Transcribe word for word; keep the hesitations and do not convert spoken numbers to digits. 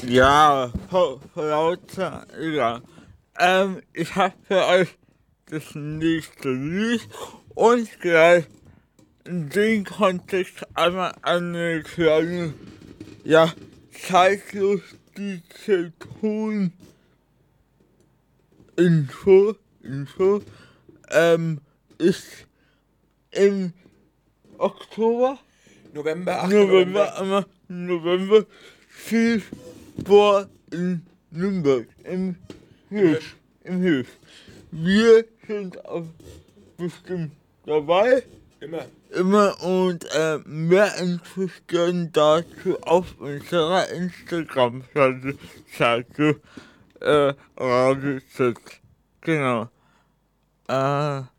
Ja, vor, vor lauter, ja. Ähm, ich habe für euch das nächste Lied und gleich in dem Kontext einmal eine kleine, ja, zeitlos diese Ton Info, Info, ähm, ist im Oktober, November, achter November, November. November, November, viel vor in Nürnberg, im Hirsch, im Hirsch. Wir sind auf bestimmt dabei, Immer. immer und äh, mehr Infos gerne dazu auf unserer Instagram-Seite, Seite, äh, Radio sechs. Genau. Äh,